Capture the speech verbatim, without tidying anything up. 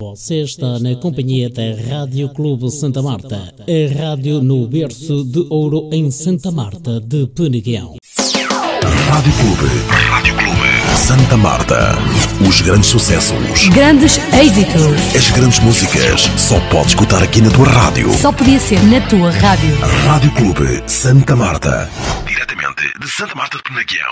Você está na companhia da Rádio Clube Santa Marta, a rádio no berço de ouro em Santa Marta de Peneguião. Rádio Clube. Rádio Clube. Santa Marta. Os grandes sucessos. Grandes êxitos. As grandes músicas. Só podes escutar aqui na tua rádio. Só podia ser na tua rádio. Rádio Clube Santa Marta. Diretamente de Santa Marta de Peneguião.